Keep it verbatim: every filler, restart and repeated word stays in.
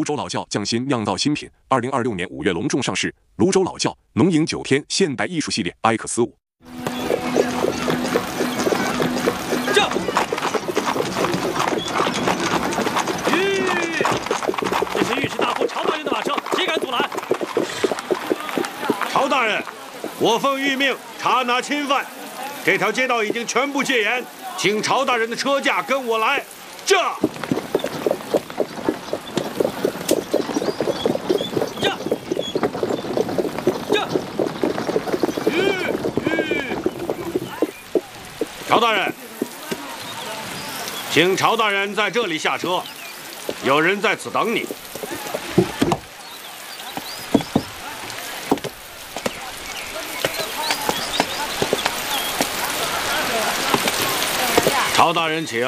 泸州老窖匠心酿造新品，二零二六年五月隆重上市。泸州老窖浓饮九天现代艺术系列 X 五。 这，吁！这是御史大夫曹大人的马车，谁敢阻拦？ 曹大人，我奉谕命查拿侵犯，这条街道已经全部戒严，请曹大人的车驾跟我来。这。 曹大人，请曹大人在这里下车，有人在此等你。曹大人，请。